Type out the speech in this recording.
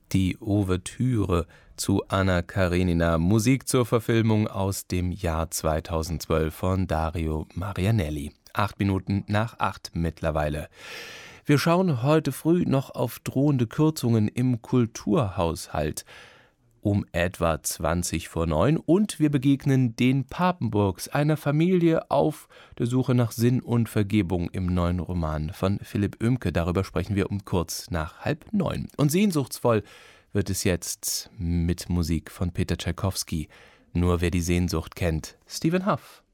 Die Ouvertüre zu Anna Karenina, Musik zur Verfilmung aus dem Jahr 2012 von Dario Marianelli. 7:08 mittlerweile. Wir schauen heute früh noch auf drohende Kürzungen im Kulturhaushalt um etwa 8:20 und wir begegnen den Papenburgs, einer Familie auf der Suche nach Sinn und Vergebung im neuen Roman von Philipp Oemke. Darüber sprechen wir um kurz nach 8:30. Und sehnsuchtsvoll wird es jetzt mit Musik von Peter Tschaikowski. Nur wer die Sehnsucht kennt, Stephen Hough.